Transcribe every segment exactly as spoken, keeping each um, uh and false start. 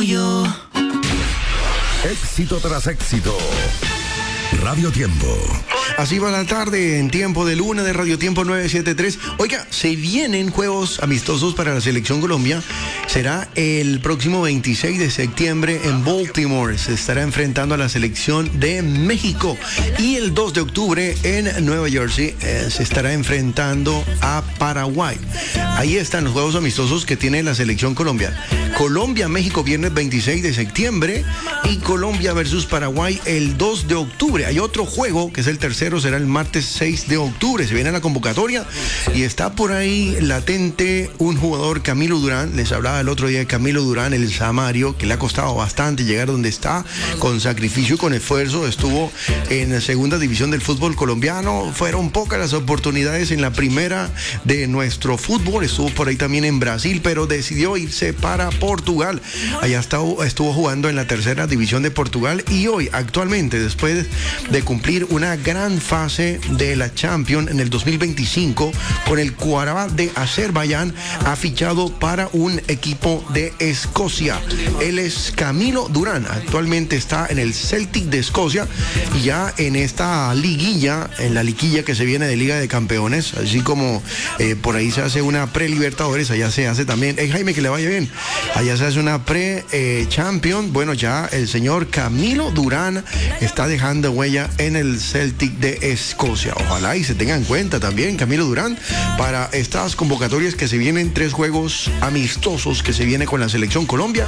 yo. Éxito tras éxito. Radio Tiempo. Así va la tarde en Tiempo de Luna de Radio Tiempo nueve setenta y tres. Oiga, se vienen juegos amistosos para la Selección Colombia. Será el próximo veintiséis de septiembre en Baltimore. Se estará enfrentando a la Selección de México. Y el dos de octubre en Nueva Jersey eh, se estará enfrentando a Paraguay. Ahí están los juegos amistosos que tiene la Selección Colombia. Colombia-México viernes veintiséis de septiembre y Colombia versus Paraguay el dos de octubre. Hay otro juego que es el tercero, será el martes seis de octubre. Se viene la convocatoria y está por ahí latente un jugador, Camilo Durán. Les hablaba el otro día de Camilo Durán, el Samario, que le ha costado bastante llegar donde está, con sacrificio y con esfuerzo. Estuvo en la segunda división del fútbol colombiano. Fueron pocas las oportunidades en la primera de nuestro fútbol. Estuvo por ahí también en Brasil, pero decidió irse para Portugal. Allá estuvo, estuvo jugando en la tercera división de Portugal y hoy, actualmente, después de cumplir una gran fase de la Champions en el dos mil veinticinco con el Qarabağ de Azerbaiyán, ha fichado para un equipo de Escocia. Él es Camilo Durán, actualmente está en el Celtic de Escocia y ya en esta liguilla, en la liguilla que se viene de Liga de Campeones, así como eh, por ahí se hace una pre-Libertadores, allá se hace también, hey, Jaime, que le vaya bien, allá se hace una pre-Champion. Eh, bueno, ya el señor Camilo Durán está dejando huella en el Celtic de Escocia. Ojalá y se tenga en cuenta también Camilo Durán para estas convocatorias que se vienen, tres juegos amistosos que se viene con la Selección Colombia.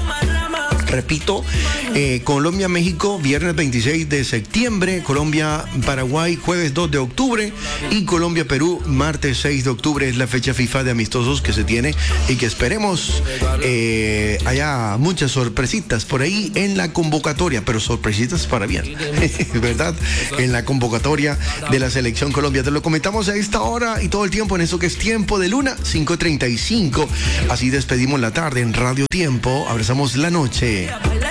Repito, eh, Colombia-México, viernes veintiséis de septiembre, Colombia-Paraguay, jueves dos de octubre y Colombia-Perú, martes seis de octubre, es la fecha FIFA de amistosos que se tiene y que esperemos eh, haya muchas sorpresitas por ahí en la convocatoria, pero sorpresitas para bien, ¿verdad? En la convocatoria de la Selección Colombia. Te lo comentamos a esta hora y todo el tiempo en eso que es Tiempo de Luna, cinco treinta y cinco. Así despedimos la tarde en Radio Tiempo, abrazamos la noche.